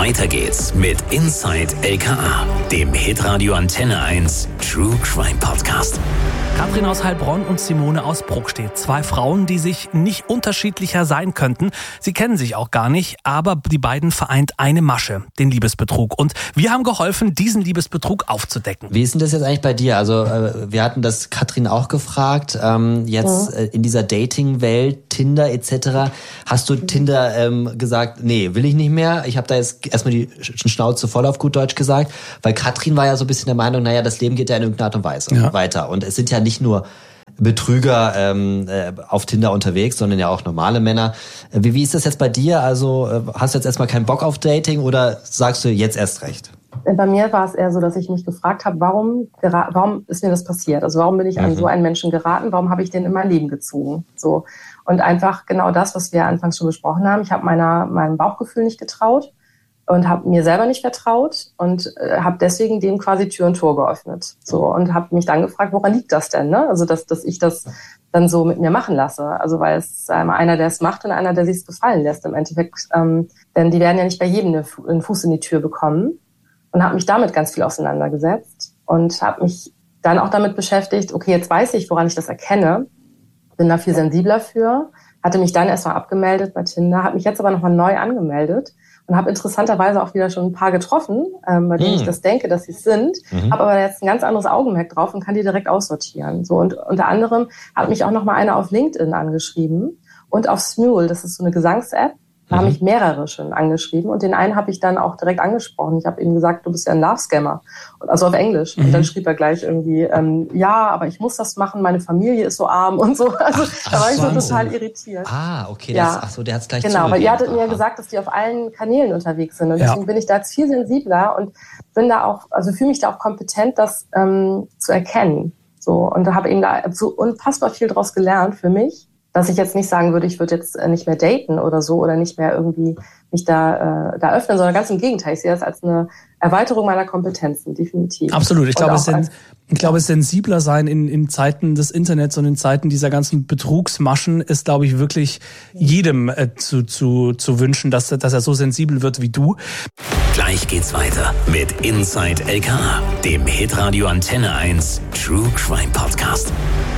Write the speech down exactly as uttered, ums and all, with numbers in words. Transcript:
Weiter geht's mit Inside L K A, dem Hitradio Antenne eins True Crime Podcast. Katrin aus Heilbronn und Simone aus Bruckstedt. Zwei Frauen, die sich nicht unterschiedlicher sein könnten. Sie kennen sich auch gar nicht, aber die beiden vereint eine Masche, den Liebesbetrug. Und wir haben geholfen, diesen Liebesbetrug aufzudecken. Wie ist denn das jetzt eigentlich bei dir? Also äh, wir hatten das Katrin auch gefragt. Ähm, jetzt äh, in dieser Dating-Welt, Tinder et cetera. Hast du Tinder ähm, gesagt, nee, will ich nicht mehr? Ich habe da jetzt erstmal die Schnauze voll auf gut Deutsch gesagt. Weil Katrin war ja so ein bisschen der Meinung, naja, das Leben geht ja in irgendeiner Art und Weise ja. weiter. Und es sind ja nicht nur Betrüger ähm, äh, auf Tinder unterwegs, sondern ja auch normale Männer. Wie, wie ist das jetzt bei dir? Also äh, hast du jetzt erstmal keinen Bock auf Dating oder sagst du jetzt erst recht? Bei mir war es eher so, dass ich mich gefragt habe, warum, warum ist mir das passiert? Also warum bin ich an mhm. so einen Menschen geraten? Warum habe ich den in mein Leben gezogen? So. Und einfach genau das, was wir anfangs schon besprochen haben. Ich habe meiner meinem Bauchgefühl nicht getraut und habe mir selber nicht vertraut und äh, habe deswegen dem quasi Tür und Tor geöffnet. So, und habe mich dann gefragt, woran liegt das denn? Ne? Also dass, dass ich das dann so mit mir machen lasse. Also weil es ist einmal einer, der es macht und einer, der sich es gefallen lässt im Endeffekt. Ähm, denn die werden ja nicht bei jedem einen Fuß in die Tür bekommen. Und habe mich damit ganz viel auseinandergesetzt und habe mich dann auch damit beschäftigt, okay, jetzt weiß ich, woran ich das erkenne, bin da viel sensibler für, hatte mich dann erstmal abgemeldet bei Tinder, habe mich jetzt aber nochmal neu angemeldet und habe interessanterweise auch wieder schon ein paar getroffen, ähm, bei denen mhm. ich das denke, dass sie es sind, mhm. habe aber jetzt ein ganz anderes Augenmerk drauf und kann die direkt aussortieren. So, und unter anderem hat mich auch nochmal einer auf LinkedIn angeschrieben und auf Smule, das ist so eine Gesangs-App. Da mhm. haben mich mehrere schon angeschrieben und den einen habe ich dann auch direkt angesprochen. Ich habe ihm gesagt, du bist ja ein Love-Scammer, also auf Englisch. Mhm. Und dann schrieb er gleich irgendwie, ähm, ja, aber ich muss das machen, meine Familie ist so arm und so. Also ach, da war ich so total irritiert. Ah, okay, ja. das, ach so, der hat es gleich genau, weil ihr hattet mir ja gesagt, dass die auf allen Kanälen unterwegs sind und deswegen ja. bin ich da jetzt viel sensibler und bin da auch, also fühle mich da auch kompetent, das ähm, zu erkennen. So, und da habe eben da so unfassbar viel draus gelernt für mich, dass ich jetzt nicht sagen würde, ich würde jetzt nicht mehr daten oder so oder nicht mehr irgendwie mich da, äh, da öffnen, sondern ganz im Gegenteil. Ich sehe das als eine Erweiterung meiner Kompetenzen, definitiv. Absolut. Ich glaube, es sind, ich glaube, sensibler sein in, in Zeiten des Internets und in Zeiten dieser ganzen Betrugsmaschen ist, glaube ich, wirklich jedem äh, zu, zu, zu wünschen, dass, dass er so sensibel wird wie du. Gleich geht's weiter mit Inside L K A, dem Hitradio Antenne eins True Crime Podcast.